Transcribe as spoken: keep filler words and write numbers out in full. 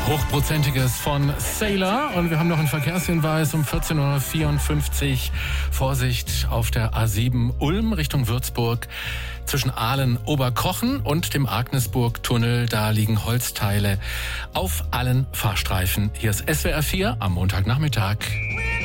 Hochprozentiges von Sailor. Und wir haben noch einen Verkehrshinweis um vierzehn Uhr vierundfünfzig. Vorsicht auf der A sieben Ulm Richtung Würzburg. Zwischen Aalen-Oberkochen und dem Agnesburg-Tunnel, da liegen Holzteile auf allen Fahrstreifen. Hier ist S W R vier am Montagnachmittag.